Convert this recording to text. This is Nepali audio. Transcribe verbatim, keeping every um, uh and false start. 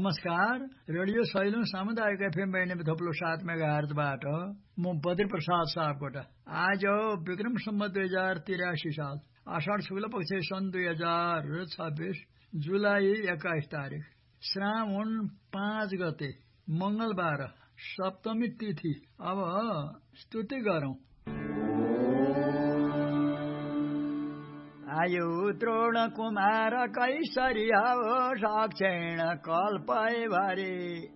नमस्कार, रेडियो सैलुङ सामुदायिक एफएम बैने थप्लो सात मेगाहर्जबाट म बद्री प्रसाद सापकोटा। आज हो विक्रम सम्वत दुई हजार तिरासी साल आषाढ शुक्ल पक्ष सन् दुई हजार छब्बीस जुलाई एक्काइस तारिक श्रावण पाँच गते मंगलबार सप्तमी तिथि। अब स्तुति गरौं। आयु द्रोण कुमार कैसरिया साक्षेण कल्पय भरे